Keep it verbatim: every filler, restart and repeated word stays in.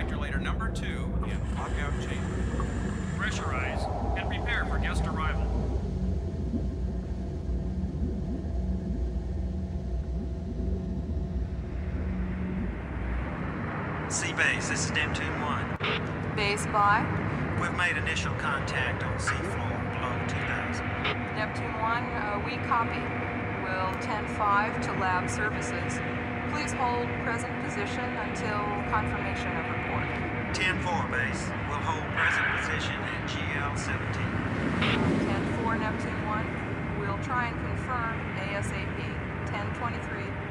modulator number two in lockout chamber. Pressurize and prepare for guest arrival. C-Base, this is Neptune one. Base by We've made initial contact on seafloor below two thousand. Neptune one, uh, we copy. We'll ten five to lab services. Please hold present position until confirmation of report. ten four, Base. We'll hold present position at G L seventeen. ten four, Neptune one, we'll try and confirm ASAP. ten twenty-three.